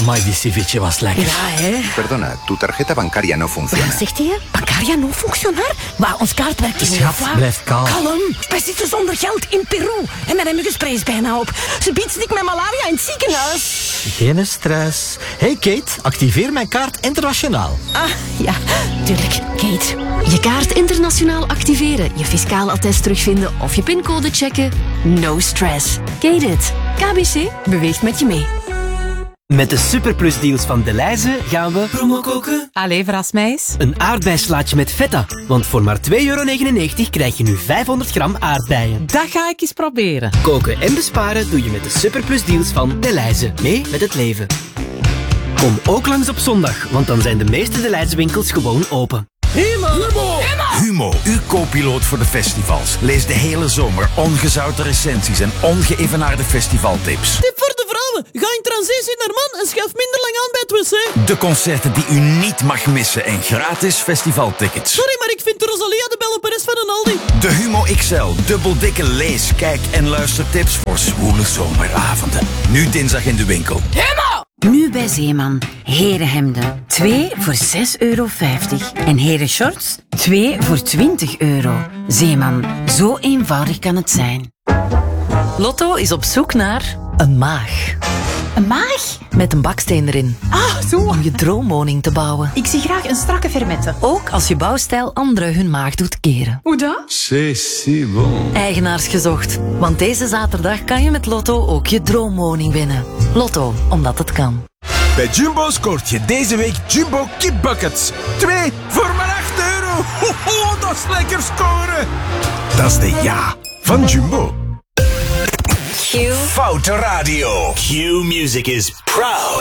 Amai, die ceviche was lekker. Ja, hè. Perdona, tu tarjeta bancaria no funciona. Wat zegt hij? Bancaria non functionar? Maar ons kaart werkt dus niet. Schat, blijf kalm. Kalm. Wij zitten zonder geld in Peru. En mijn muggenspray is bijna op. Ze biedt ik met malaria in het ziekenhuis. Geen stress. Hey Kate, activeer mijn kaart internationaal. Ah, ja, tuurlijk. Kate. Je kaart internationaal activeren, je fiscaal attest terugvinden of je pincode checken. No stress. Kate it. KBC beweegt met je mee. Met de superplusdeals van Delhaize gaan we promo koken. Allee, verrasmeis. Een aardbeislaatje met feta. Want voor maar €2,99 krijg je nu 500 gram aardbeien. Dat ga ik eens proberen. Koken en besparen doe je met de superplusdeals van Delhaize. Mee met het leven. Kom ook langs op zondag, want dan zijn de meeste Delhaize winkels gewoon open. Humo, uw co-piloot voor de festivals. Lees de hele zomer ongezouten recensies en ongeëvenaarde festivaltips. Tip voor de vrouwen. Ga in transitie naar man en schuif minder lang aan bij het wc. De concerten die u niet mag missen en gratis festivaltickets. Sorry, maar ik vind de Rosalia de Belle Perez van een Aldi. De Humo XL, dubbeldikke lees, kijk en luistertips voor zwoele zomeravonden. Nu dinsdag in de winkel. Nu bij Zeeman. Herenhemden. 2 voor €6,50. En herenshorts. 2 voor €20. Zeeman. Zo eenvoudig kan het zijn. Lotto is op zoek naar een maag. Een maag? Met een baksteen erin. Ah, zo. Om je droomwoning te bouwen. Ik zie graag een strakke fermette. Ook als je bouwstijl anderen hun maag doet keren. Hoe dat? C'est si bon. Eigenaars gezocht. Want deze zaterdag kan je met Lotto ook je droomwoning winnen. Lotto, omdat het kan. Bij Jumbo scoort je deze week Jumbo kipbuckets. 2 voor maar €8. Hoho, dat is lekker scoren. Dat is de ja van Jumbo. Foute Radio. Q Music is proud